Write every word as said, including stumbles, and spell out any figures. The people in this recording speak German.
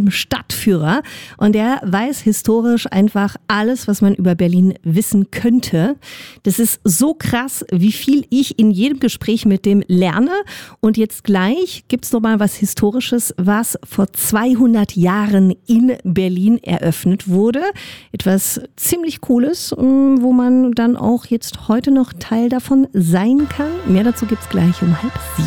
unserem Stadtführer. Und der weiß historisch einfach alles, was man über Berlin wissen könnte. Das ist so krass, wie viel ich in jedem Gespräch mit dem lerne. Und jetzt gleich gibt's noch mal was Historisches, was vor zweihundert Jahren in Berlin eröffnet wurde. Etwas ziemlich Cooles, wo man dann auch jetzt heute noch Teil davon sein kann. Mehr dazu gibt's gleich um halb sieben.